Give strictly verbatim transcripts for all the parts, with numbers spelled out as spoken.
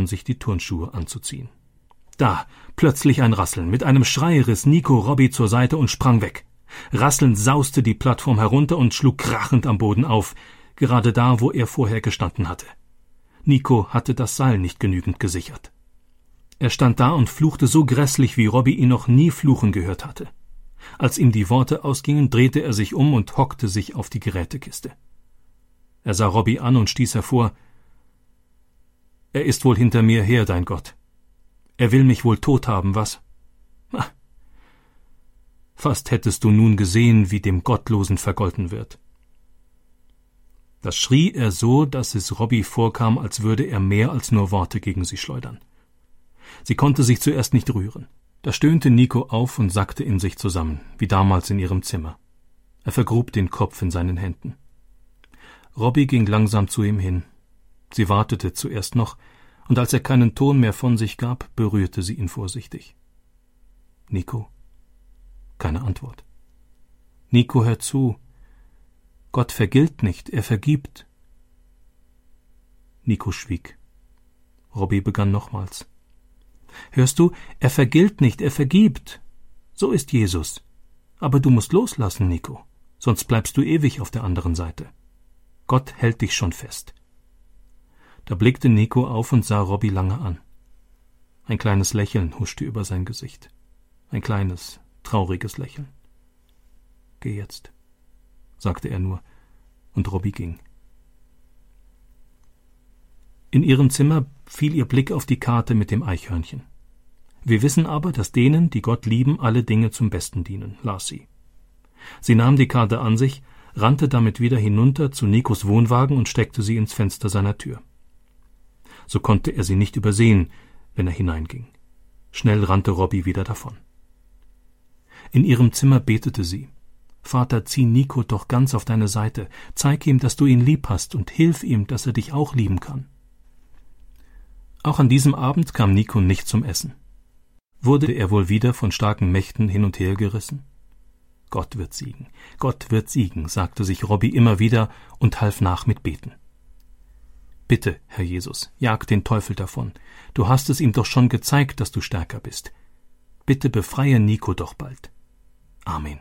an, sich die Turnschuhe anzuziehen. Da, plötzlich ein Rasseln. Mit einem Schrei riss Nico Robbie zur Seite und sprang weg. Rasselnd sauste die Plattform herunter und schlug krachend am Boden auf, gerade da, wo er vorher gestanden hatte. Nico hatte das Seil nicht genügend gesichert. Er stand da und fluchte so grässlich, wie Robbie ihn noch nie fluchen gehört hatte. Als ihm die Worte ausgingen, drehte er sich um und hockte sich auf die Gerätekiste. Er sah Robbie an und stieß hervor: »Er ist wohl hinter mir her, dein Gott. Er will mich wohl tot haben, was? Ha. Fast hättest du nun gesehen, wie dem Gottlosen vergolten wird.« Das schrie er so, dass es Robbie vorkam, als würde er mehr als nur Worte gegen sie schleudern. Sie konnte sich zuerst nicht rühren. Da stöhnte Nico auf und sackte in sich zusammen, wie damals in ihrem Zimmer. Er vergrub den Kopf in seinen Händen. Robbie ging langsam zu ihm hin. Sie wartete zuerst noch, und als er keinen Ton mehr von sich gab, berührte sie ihn vorsichtig. »Nico?« Keine Antwort. »Nico, hör zu. Gott vergilt nicht, er vergibt.« Nico schwieg. Robbie begann nochmals. »Hörst du, er vergilt nicht, er vergibt. So ist Jesus. Aber du musst loslassen, Nico, sonst bleibst du ewig auf der anderen Seite. Gott hält dich schon fest.« Da blickte Nico auf und sah Robbie lange an. Ein kleines Lächeln huschte über sein Gesicht. Ein kleines, trauriges Lächeln. »Geh jetzt«, sagte er nur, und Robbie ging. In ihrem Zimmer fiel ihr Blick auf die Karte mit dem Eichhörnchen. »Wir wissen aber, dass denen, die Gott lieben, alle Dinge zum Besten dienen«, las sie. Sie nahm die Karte an sich, rannte damit wieder hinunter zu Nikos Wohnwagen und steckte sie ins Fenster seiner Tür. So konnte er sie nicht übersehen, wenn er hineinging. Schnell rannte Robbie wieder davon. In ihrem Zimmer betete sie: »Vater, zieh Nico doch ganz auf deine Seite, zeig ihm, dass du ihn lieb hast, und hilf ihm, dass er dich auch lieben kann.« Auch an diesem Abend kam Nico nicht zum Essen. Wurde er wohl wieder von starken Mächten hin und her gerissen? »Gott wird siegen, Gott wird siegen«, sagte sich Robbie immer wieder und half nach mit Beten. »Bitte, Herr Jesus, jag den Teufel davon. Du hast es ihm doch schon gezeigt, dass du stärker bist. Bitte befreie Nico doch bald. Amen.«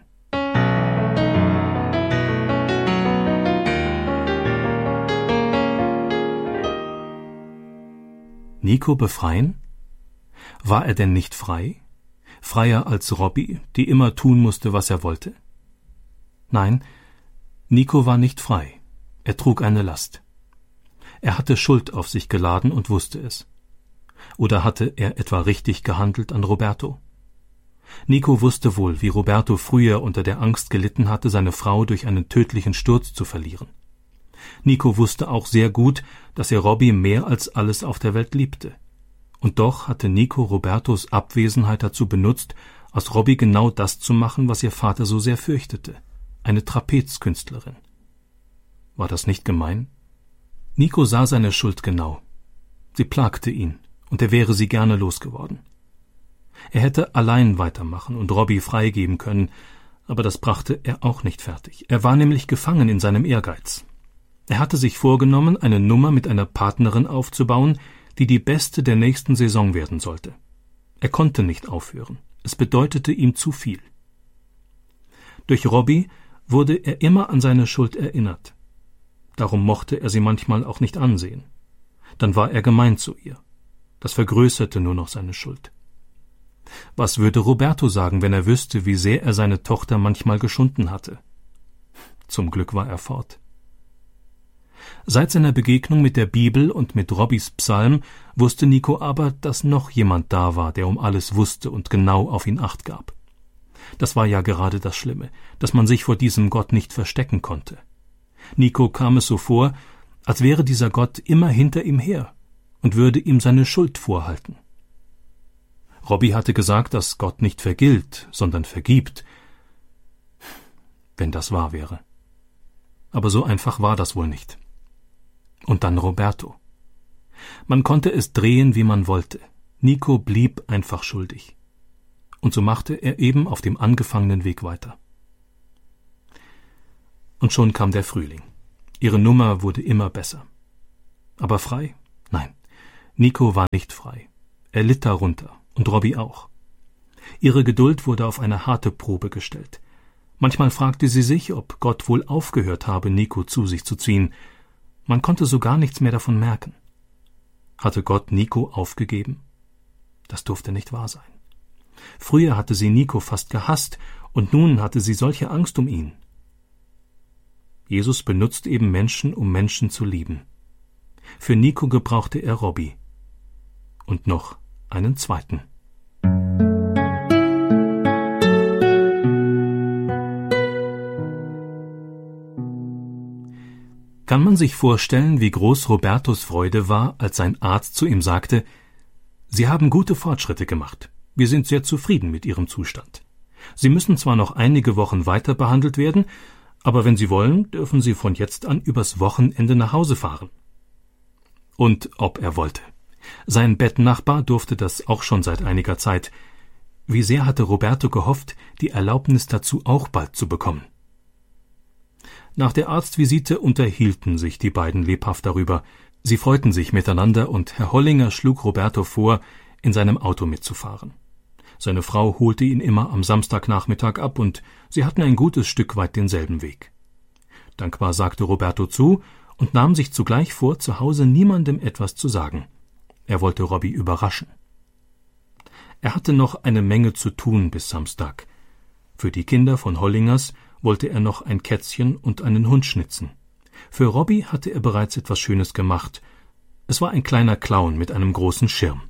Nico befreien? War er denn nicht frei? Freier als Robbie, die immer tun musste, was er wollte? Nein, Nico war nicht frei. Er trug eine Last. Er hatte Schuld auf sich geladen und wusste es. Oder hatte er etwa richtig gehandelt an Roberto? Nico wusste wohl, wie Roberto früher unter der Angst gelitten hatte, seine Frau durch einen tödlichen Sturz zu verlieren. Nico wusste auch sehr gut, dass er Robbie mehr als alles auf der Welt liebte. Und doch hatte Nico Robertos Abwesenheit dazu benutzt, aus Robbie genau das zu machen, was ihr Vater so sehr fürchtete: eine Trapezkünstlerin. War das nicht gemein? Nico sah seine Schuld genau. Sie plagte ihn, und er wäre sie gerne losgeworden. Er hätte allein weitermachen und Robbie freigeben können, aber das brachte er auch nicht fertig. Er war nämlich gefangen in seinem Ehrgeiz. Er hatte sich vorgenommen, eine Nummer mit einer Partnerin aufzubauen, die die beste der nächsten Saison werden sollte. Er konnte nicht aufhören. Es bedeutete ihm zu viel. Durch Robbie wurde er immer an seine Schuld erinnert. Darum mochte er sie manchmal auch nicht ansehen. Dann war er gemein zu ihr. Das vergrößerte nur noch seine Schuld. Was würde Roberto sagen, wenn er wüsste, wie sehr er seine Tochter manchmal geschunden hatte? Zum Glück war er fort. Seit seiner Begegnung mit der Bibel und mit Robbies Psalm wusste Nico aber, dass noch jemand da war, der um alles wusste und genau auf ihn Acht gab. Das war ja gerade das Schlimme, dass man sich vor diesem Gott nicht verstecken konnte. Nico kam es so vor, als wäre dieser Gott immer hinter ihm her und würde ihm seine Schuld vorhalten. Robbie hatte gesagt, dass Gott nicht vergilt, sondern vergibt. Wenn das wahr wäre. Aber so einfach war das wohl nicht. Und dann Roberto. Man konnte es drehen, wie man wollte. Nico blieb einfach schuldig. Und so machte er eben auf dem angefangenen Weg weiter. Und schon kam der Frühling. Ihre Nummer wurde immer besser. Aber frei? Nein. Nico war nicht frei. Er litt darunter, und Robbie auch. Ihre Geduld wurde auf eine harte Probe gestellt. Manchmal fragte sie sich, ob Gott wohl aufgehört habe, Nico zu sich zu ziehen. Man konnte so gar nichts mehr davon merken. Hatte Gott Nico aufgegeben? Das durfte nicht wahr sein. Früher hatte sie Nico fast gehasst, und nun hatte sie solche Angst um ihn. Jesus benutzt eben Menschen, um Menschen zu lieben. Für Nico gebrauchte er Robbie. Und noch einen zweiten. Kann man sich vorstellen, wie groß Robertos Freude war, als sein Arzt zu ihm sagte: »Sie haben gute Fortschritte gemacht. Wir sind sehr zufrieden mit Ihrem Zustand. Sie müssen zwar noch einige Wochen weiter behandelt werden, aber wenn Sie wollen, dürfen Sie von jetzt an übers Wochenende nach Hause fahren.« Und ob er wollte. Sein Bettnachbar durfte das auch schon seit einiger Zeit. Wie sehr hatte Roberto gehofft, die Erlaubnis dazu auch bald zu bekommen. Nach der Arztvisite unterhielten sich die beiden lebhaft darüber. Sie freuten sich miteinander, und Herr Hollinger schlug Roberto vor, in seinem Auto mitzufahren. Seine Frau holte ihn immer am Samstagnachmittag ab, und sie hatten ein gutes Stück weit denselben Weg. Dankbar sagte Roberto zu und nahm sich zugleich vor, zu Hause niemandem etwas zu sagen. Er wollte Robbie überraschen. Er hatte noch eine Menge zu tun bis Samstag. Für die Kinder von Hollingers wollte er noch ein Kätzchen und einen Hund schnitzen. Für Robbie hatte er bereits etwas Schönes gemacht. Es war ein kleiner Clown mit einem großen Schirm.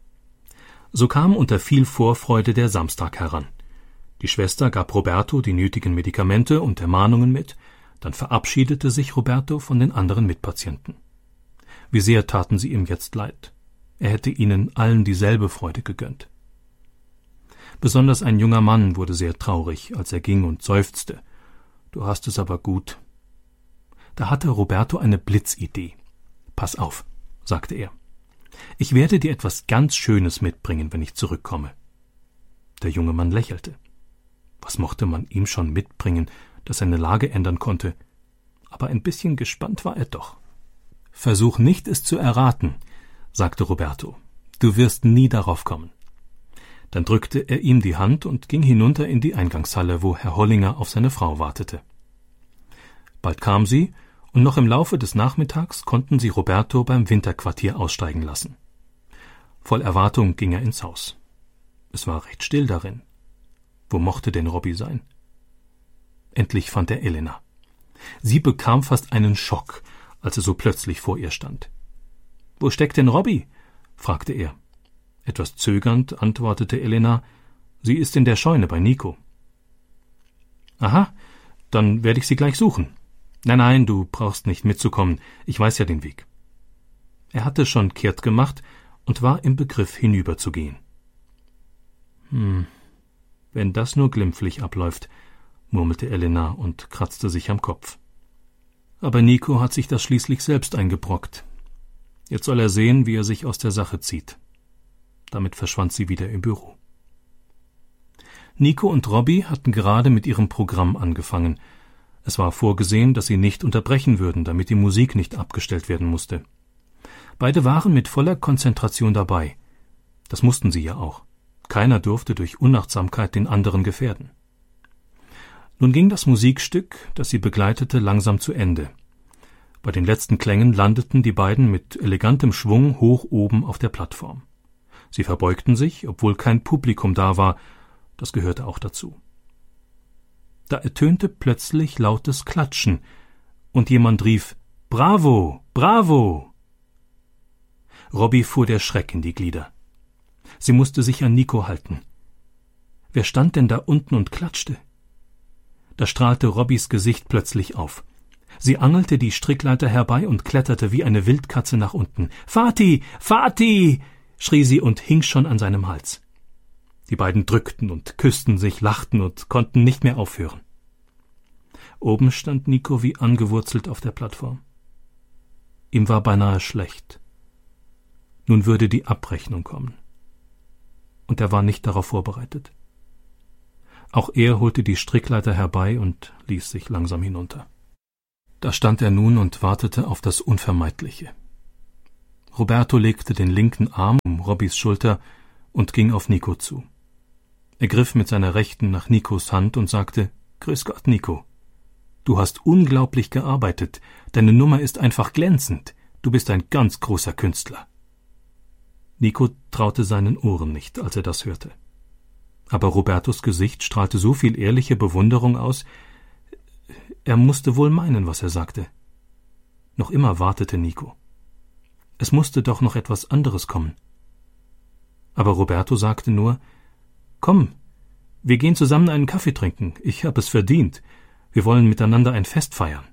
So kam unter viel Vorfreude der Samstag heran. Die Schwester gab Roberto die nötigen Medikamente und Ermahnungen mit, dann verabschiedete sich Roberto von den anderen Mitpatienten. Wie sehr taten sie ihm jetzt leid. Er hätte ihnen allen dieselbe Freude gegönnt. Besonders ein junger Mann wurde sehr traurig, als er ging und seufzte: »Du hast es aber gut.« Da hatte Roberto eine Blitzidee. »Pass auf«, sagte er. »Ich werde dir etwas ganz Schönes mitbringen, wenn ich zurückkomme.« Der junge Mann lächelte. Was mochte man ihm schon mitbringen, das seine Lage ändern konnte? Aber ein bisschen gespannt war er doch. »Versuch nicht, es zu erraten«, sagte Roberto. »Du wirst nie darauf kommen.« Dann drückte er ihm die Hand und ging hinunter in die Eingangshalle, wo Herr Hollinger auf seine Frau wartete. Bald kam sie, und noch im Laufe des Nachmittags konnten sie Roberto beim Winterquartier aussteigen lassen. Voll Erwartung ging er ins Haus. Es war recht still darin. Wo mochte denn Robbie sein? Endlich fand er Elena. Sie bekam fast einen Schock, als er so plötzlich vor ihr stand. »Wo steckt denn Robbie?« fragte er. Etwas zögernd antwortete Elena: »Sie ist in der Scheune bei Nico.« »Aha, dann werde ich sie gleich suchen.« »Nein, nein, du brauchst nicht mitzukommen, ich weiß ja den Weg.« Er hatte schon kehrt gemacht und war im Begriff hinüberzugehen. »Hm, wenn das nur glimpflich abläuft«, murmelte Elena und kratzte sich am Kopf. Aber Nico hat sich das schließlich selbst eingebrockt. Jetzt soll er sehen, wie er sich aus der Sache zieht. Damit verschwand sie wieder im Büro. Nico und Robbie hatten gerade mit ihrem Programm angefangen. Es war vorgesehen, dass sie nicht unterbrechen würden, damit die Musik nicht abgestellt werden musste. Beide waren mit voller Konzentration dabei. Das mussten sie ja auch. Keiner durfte durch Unachtsamkeit den anderen gefährden. Nun ging das Musikstück, das sie begleitete, langsam zu Ende. Bei den letzten Klängen landeten die beiden mit elegantem Schwung hoch oben auf der Plattform. Sie verbeugten sich, obwohl kein Publikum da war, das gehörte auch dazu. Da ertönte plötzlich lautes Klatschen, und jemand rief: »Bravo, bravo!« Robbie fuhr der Schreck in die Glieder. Sie musste sich an Nico halten. Wer stand denn da unten und klatschte? Da strahlte Robbies Gesicht plötzlich auf. Sie angelte die Strickleiter herbei und kletterte wie eine Wildkatze nach unten. »Vati, Vati!« schrie sie und hing schon an seinem Hals. Die beiden drückten und küssten sich, lachten und konnten nicht mehr aufhören. Oben stand Nico wie angewurzelt auf der Plattform. Ihm war beinahe schlecht. Nun würde die Abrechnung kommen. Und er war nicht darauf vorbereitet. Auch er holte die Strickleiter herbei und ließ sich langsam hinunter. Da stand er nun und wartete auf das Unvermeidliche. Roberto legte den linken Arm um Robbys Schulter und ging auf Nico zu. Er griff mit seiner rechten nach Nikos Hand und sagte: »Grüß Gott, Nico. Du hast unglaublich gearbeitet. Deine Nummer ist einfach glänzend. Du bist ein ganz großer Künstler.« Nico traute seinen Ohren nicht, als er das hörte. Aber Robertos Gesicht strahlte so viel ehrliche Bewunderung aus, er musste wohl meinen, was er sagte. Noch immer wartete Nico. Es musste doch noch etwas anderes kommen. Aber Roberto sagte nur: »Komm, wir gehen zusammen einen Kaffee trinken. Ich habe es verdient. Wir wollen miteinander ein Fest feiern.«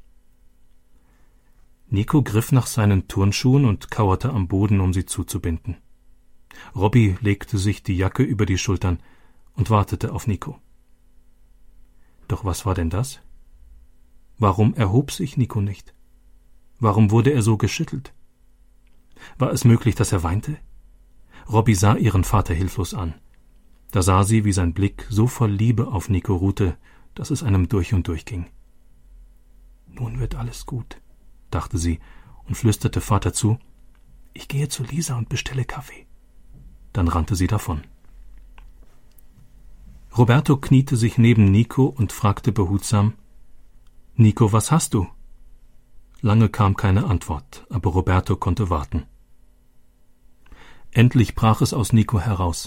Nico griff nach seinen Turnschuhen und kauerte am Boden, um sie zuzubinden. Robby legte sich die Jacke über die Schultern und wartete auf Nico. Doch was war denn das? Warum erhob sich Nico nicht? Warum wurde er so geschüttelt? War es möglich, dass er weinte? Robby sah ihren Vater hilflos an. Da sah sie, wie sein Blick so voll Liebe auf Nico ruhte, dass es einem durch und durch ging. »Nun wird alles gut«, dachte sie und flüsterte Vater zu: »Ich gehe zu Lisa und bestelle Kaffee.« Dann rannte sie davon. Roberto kniete sich neben Nico und fragte behutsam: »Nico, was hast du?« Lange kam keine Antwort, aber Roberto konnte warten. Endlich brach es aus Nico heraus.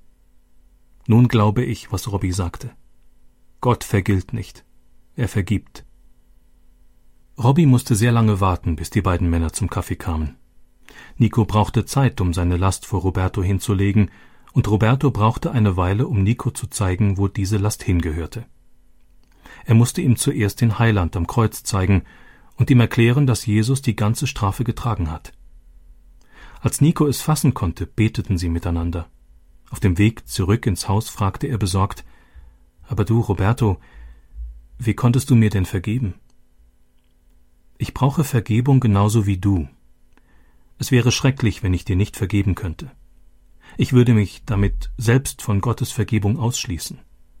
»Nun glaube ich, was Robby sagte. Gott vergilt nicht. Er vergibt.« Robby musste sehr lange warten, bis die beiden Männer zum Kaffee kamen. Nico brauchte Zeit, um seine Last vor Roberto hinzulegen, und Roberto brauchte eine Weile, um Nico zu zeigen, wo diese Last hingehörte. Er musste ihm zuerst den Heiland am Kreuz zeigen und ihm erklären, dass Jesus die ganze Strafe getragen hat. Als Nico es fassen konnte, beteten sie miteinander. Auf dem Weg zurück ins Haus fragte er besorgt: »Aber du, Roberto, wie konntest du mir denn vergeben?« »Ich brauche Vergebung genauso wie du. Es wäre schrecklich, wenn ich dir nicht vergeben könnte. Ich würde mich damit selbst von Gottes Vergebung ausschließen.«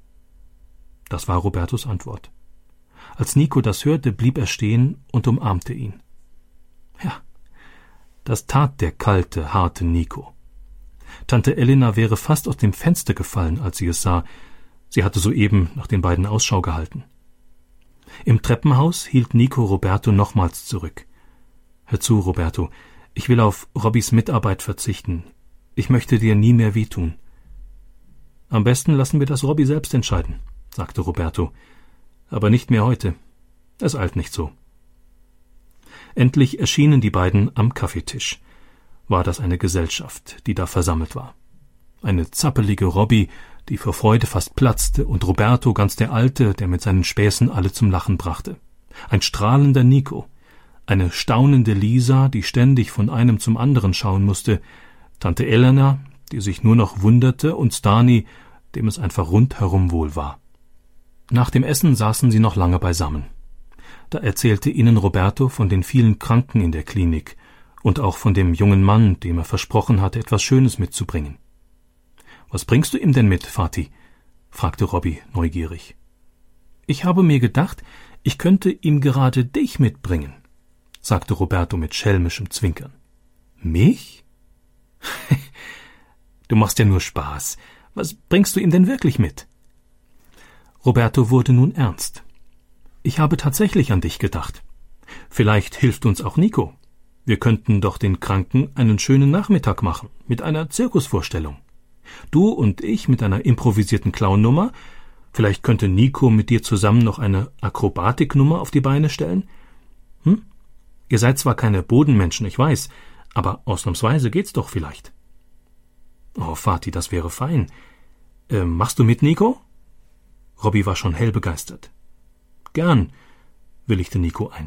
Das war Robertos Antwort. Als Nico das hörte, blieb er stehen und umarmte ihn. Ja, das tat der kalte, harte Nico. Tante Elena wäre fast aus dem Fenster gefallen, als sie es sah. Sie hatte soeben nach den beiden Ausschau gehalten. Im Treppenhaus hielt Nico Roberto nochmals zurück. »Hör zu, Roberto, ich will auf Robbys Mitarbeit verzichten. Ich möchte dir nie mehr wehtun.« »Am besten lassen wir das Robby selbst entscheiden«, sagte Roberto. »Aber nicht mehr heute. Es eilt nicht so.« Endlich erschienen die beiden am Kaffeetisch. War das eine Gesellschaft, die da versammelt war. Eine zappelige Robby, die vor Freude fast platzte, und Roberto, ganz der Alte, der mit seinen Späßen alle zum Lachen brachte. Ein strahlender Nico, eine staunende Lisa, die ständig von einem zum anderen schauen musste, Tante Elena, die sich nur noch wunderte, und Stani, dem es einfach rundherum wohl war. Nach dem Essen saßen sie noch lange beisammen. Da erzählte ihnen Roberto von den vielen Kranken in der Klinik und auch von dem jungen Mann, dem er versprochen hatte, etwas Schönes mitzubringen. »Was bringst du ihm denn mit, Vati?« fragte Robby neugierig. »Ich habe mir gedacht, ich könnte ihm gerade dich mitbringen«, sagte Roberto mit schelmischem Zwinkern. »Mich? Du machst ja nur Spaß. Was bringst du ihm denn wirklich mit?« Roberto wurde nun ernst. »Ich habe tatsächlich an dich gedacht. Vielleicht hilft uns auch Nico. Wir könnten doch den Kranken einen schönen Nachmittag machen, mit einer Zirkusvorstellung. Du und ich mit einer improvisierten Clownnummer. Vielleicht könnte Nico mit dir zusammen noch eine Akrobatiknummer auf die Beine stellen. Hm? Ihr seid zwar keine Bodenmenschen, ich weiß, aber ausnahmsweise geht's doch vielleicht.« »Oh, Vati, das wäre fein. Äh, machst du mit, Nico?« Robby war schon hell begeistert. »Gern«, willigte Nico ein.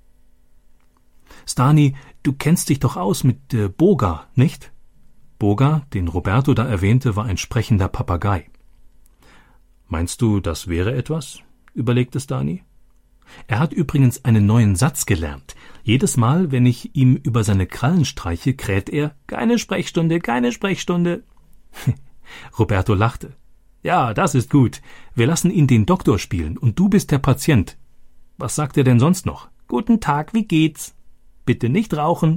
»Stani, du kennst dich doch aus mit äh, Boga, nicht?« Boga, den Roberto da erwähnte, war ein sprechender Papagei. »Meinst du, das wäre etwas?« überlegte Stani. »Er hat übrigens einen neuen Satz gelernt. Jedes Mal, wenn ich ihm über seine Krallen streiche, kräht er: »Keine Sprechstunde, keine Sprechstunde.« Roberto lachte. »Ja, das ist gut. Wir lassen ihn den Doktor spielen und du bist der Patient. Was sagt er denn sonst noch? Guten Tag, wie geht's? Bitte nicht rauchen.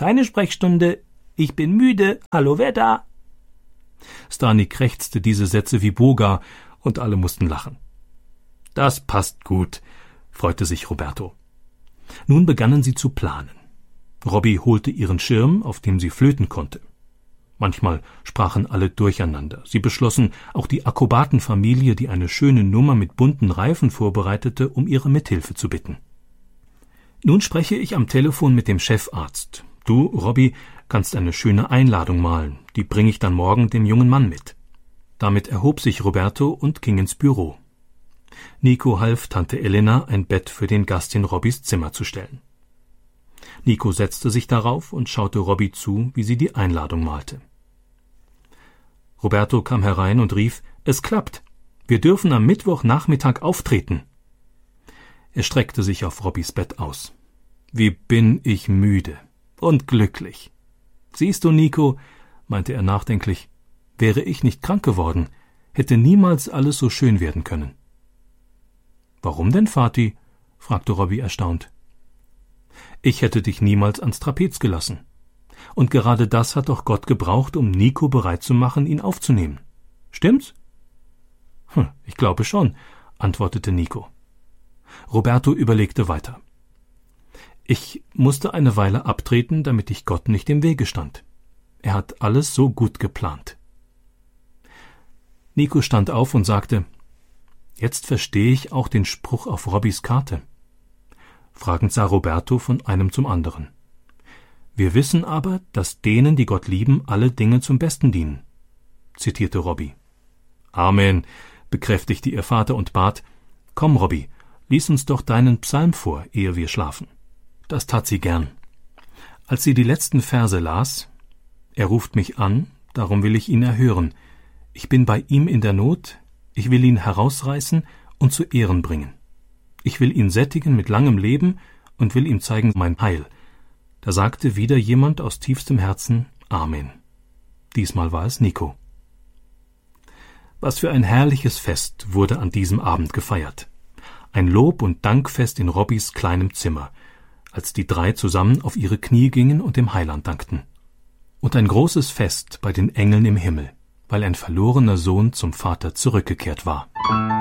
keine Sprechstunde, ich bin müde, hallo, wer da? Stani krächzte diese Sätze wie Boga, und alle mussten lachen. Das passt gut, freute sich Roberto. Nun begannen sie zu planen. Robby holte ihren Schirm, auf dem sie flöten konnte. Manchmal sprachen alle durcheinander. Sie beschlossen, auch die Akrobatenfamilie, die eine schöne Nummer mit bunten Reifen vorbereitete, um ihre Mithilfe zu bitten. Nun spreche ich am Telefon mit dem Chefarzt. Du, Robby, kannst eine schöne Einladung malen. Die bringe ich dann morgen dem jungen Mann mit. Damit erhob sich Roberto und ging ins Büro. Nico half Tante Elena, ein Bett für den Gast in Robbys Zimmer zu stellen. Nico setzte sich darauf und schaute Robby zu, wie sie die Einladung malte. Roberto kam herein und rief, »Es klappt. Wir dürfen am Mittwochnachmittag auftreten.« Er streckte sich auf Robbys Bett aus. »Wie bin ich müde und glücklich. Siehst du, Nico«, meinte er nachdenklich, »wäre ich nicht krank geworden, hätte niemals alles so schön werden können.« »Warum denn, Vati?« fragte Robby erstaunt. »Ich hätte dich niemals ans Trapez gelassen. Und gerade das hat doch Gott gebraucht, um Nico bereit zu machen, ihn aufzunehmen. Stimmt's?« »Hm, ich glaube schon«, antwortete Nico. Roberto überlegte weiter. »Ich musste eine Weile abtreten, damit ich Gott nicht im Wege stand. Er hat alles so gut geplant.« Nico stand auf und sagte, »Jetzt verstehe ich auch den Spruch auf Robbys Karte.« Fragend sah Roberto von einem zum anderen. »Wir wissen aber, dass denen, die Gott lieben, alle Dinge zum Besten dienen«, zitierte Robby. »Amen«, bekräftigte ihr Vater und bat, »Komm, Robby, lies uns doch deinen Psalm vor, ehe wir schlafen.« Das tat sie gern. Als sie die letzten Verse las, »Er ruft mich an, darum will ich ihn erhören. Ich bin bei ihm in der Not, ich will ihn herausreißen und zu Ehren bringen. Ich will ihn sättigen mit langem Leben und will ihm zeigen mein Heil.« Da sagte wieder jemand aus tiefstem Herzen, »Amen.« Diesmal war es Nico. Was für ein herrliches Fest wurde an diesem Abend gefeiert. Ein Lob- und Dankfest in Robbys kleinem Zimmer, als die drei zusammen auf ihre Knie gingen und dem Heiland dankten. Und ein großes Fest bei den Engeln im Himmel, weil ein verlorener Sohn zum Vater zurückgekehrt war.